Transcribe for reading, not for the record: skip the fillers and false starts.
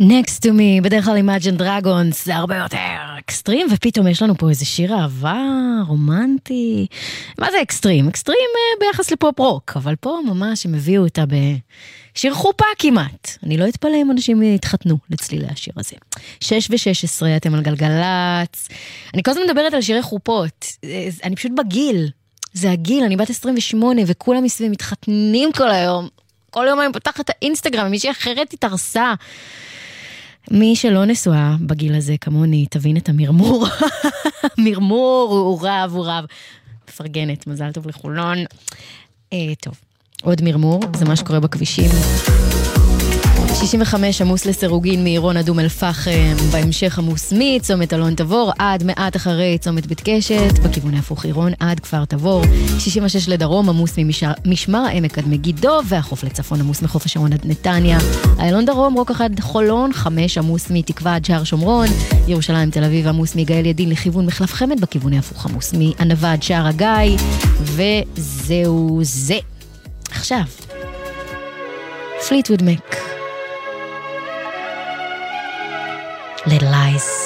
Next to me, בדרך כלל Imagine Dragons, זה הרבה יותר אקסטרים, ופתאום יש לנו פה איזה שיר אהבה, רומנטי. מה זה אקסטרים? אקסטרים ביחס לפופ רוק, אבל פה ממש הם הביאו אותה בשיר חופה כמעט. אני לא אתפלא אם אנשים יתחתנו לצלילי השיר הזה. 6:16, אתם על גלגלץ. אני כל הזמן מדברת על שירי חופות, אני פשוט בגיל. זה הגיל, אני בת 28, וכולם מסביב מתחתנים כל היום. כל יום אני פותחת את האינסטגרם, מישהי אחרת התארסה. מי שלא נשואה בגיל הזה כמוני, תבין את המרמור. מרמור הוא רב, הוא רב. מפרגנת, מזל טוב לחולון. טוב, עוד מרמור, זה מה שקורה בכבישים. 65 עמוס לסירוגין מעירון אדום אל פחם, בהמשך עמוס מצומת אלון תבור עד מעט אחרי צומת בית קשת, בכיוון ההפוך עירון עד כפר תבור. 66 לדרום עמוס ממשמר העמק עד מגידו, והחוף לצפון עמוס מחוף השרון עד נתניה. איילון דרום רוק אחד חולון, 5 עמוס מתקווה עד שער שומרון. ירושלים תל אביב עמוס מגאל ידין לכיוון מחלף חמד, בכיוון ההפוך עמוס מענבה עד שער הגיא. וזהו זה. עכשיו פליטווד מק, Little Lies.